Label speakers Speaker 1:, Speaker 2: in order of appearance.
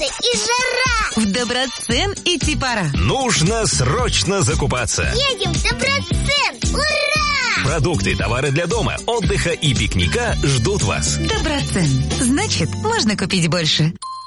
Speaker 1: солнце и жара.
Speaker 2: В Доброцен идти пора.
Speaker 3: Нужно срочно закупаться.
Speaker 1: Едем в Доброцен! Ура!
Speaker 3: Продукты, товары для дома, отдыха и пикника ждут вас.
Speaker 2: Доброцен. Значит, можно купить больше.